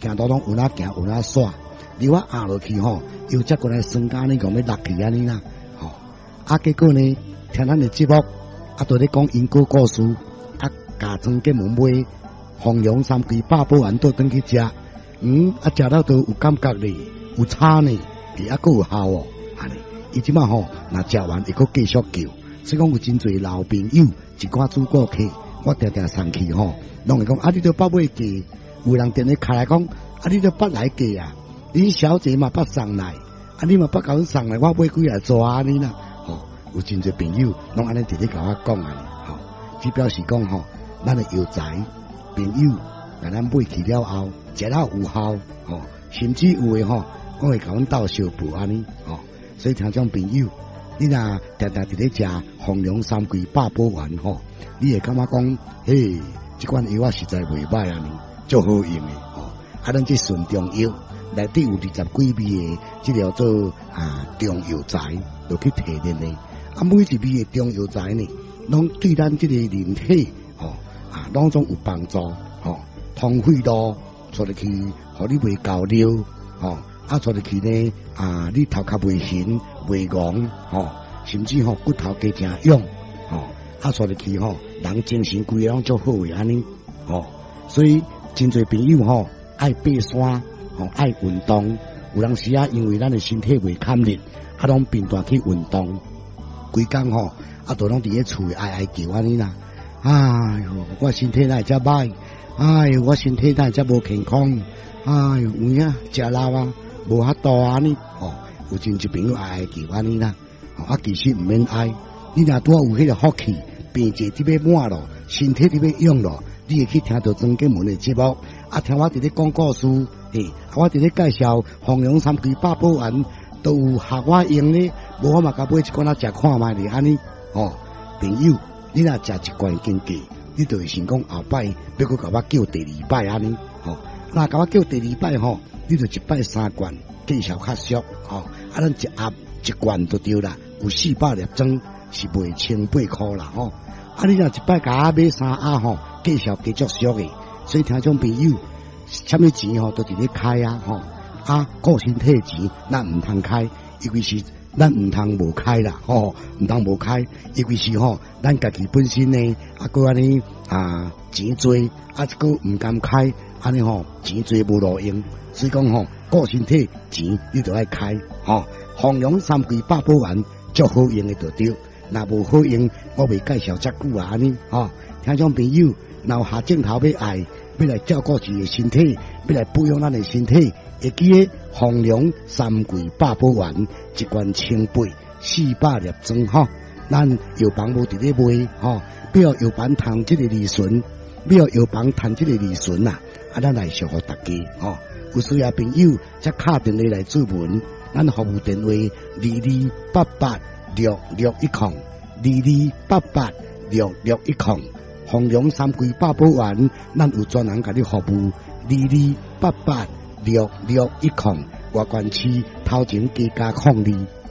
行路拢有哪行有哪耍，离我压落去吼，又再过来酸咖呢，讲要落去安尼啦，吼、啊结果呢，听咱的节目，啊都咧讲因果故事，啊家庄给门买红龙三龟八宝丸倒转去食，啊食到都有感觉咧，有差呢，而还佫有效哦，安尼，伊即马吼，若食完会佫继续叫，所以讲有真侪老朋友，一寡主顾客，我常常送去吼，拢会讲啊，你都捌买价，有人电话开来讲，啊，你都捌来价啊，恁小姐嘛捌送来，啊，你嘛捌甲阮送来，我买几啊纸安尼啦，吼，有真侪朋友拢安尼直直甲我讲安尼，吼，只表示讲吼，咱的药材朋友，甲咱买去了后，食了有效，吼，甚至有诶吼，我会甲阮斗相补安尼，吼，所以听种朋友，你若常常伫咧食红龙三龟八宝丸吼，你会感觉讲，嘿，即款药啊实在袂歹安尼，足好用诶，吼，啊，咱即顺中药内底有20几味诶，即条做中药材，就去提炼诶，啊，每一味诶中药材呢，拢对咱即个人体，吼，拢总有帮助，吼，通血路出入去，互你袂高尿，吼。啊，出入去呢，你头壳袂痕、袂戆，吼，甚至吼骨头加正勇，吼，啊出入去吼，人精神规个拢足好诶安尼，吼，所以真侪朋友吼爱爬山，吼爱运动，有当时因为咱诶身体袂堪力，拢频繁去运动，规工吼都拢伫咧厝诶哀叫安尼啦，哎哟，我身体哪会遮歹，哎哟，我身体哪会遮无健康，哎哟，有影食老啊。无遐多安尼，吼，有真侪朋友爱叫安尼啦，啊，其实毋免爱，你若拄有迄个福气，病济伫要满咯，身体伫要用咯，你会去听到庄家门的节目，啊，听我伫咧讲故事，我伫咧介绍红龙三龟八宝丸，都有合我用咧，无我嘛甲买一罐仔食看卖咧，安尼，吼，朋友，你若食一罐经过，你就会想讲后摆要佮甲我叫第二摆安尼，吼，若甲我叫第二摆吼。你就一摆3罐，见效较俗，吼，咱一盒1罐就对啦，有400粒装，是卖1800块啦，吼。你若一摆甲我买3盒吼，见效加足俗诶，所以听种朋友，啥物钱吼都伫咧开啊，吼，顾身体钱咱毋通开，尤其是咱毋通无开啦，吼，毋通无开，尤其是吼，咱家己本身呢，佮安尼钱多，佮毋甘开，安尼吼钱多无路用。所以讲吼，顾身体钱你就爱开，吼，红龙三龟八宝丸足好用的就对，若无好用，我未介绍遮久啊安尼，吼，听种朋友，若有下镜头要爱，要来照顾自己的身体，要来保养咱的身体，会记得红龙三龟八宝丸1罐1800，400粒装吼，咱药房无伫咧卖，吼，要药房趁即个利润，要药房趁即个利润啊，咱来祝福大家，吼。有需要朋友则敲电话来注文，咱服务电话22886610，22886610，红龙三龟八宝丸，咱有专人甲你服务，22886610，外关区头前加02。